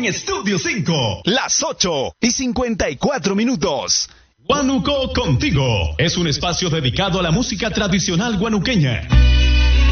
en Estudio 5. Las 8:54. Huánuco Contigo es un espacio dedicado a la música tradicional guanuqueña.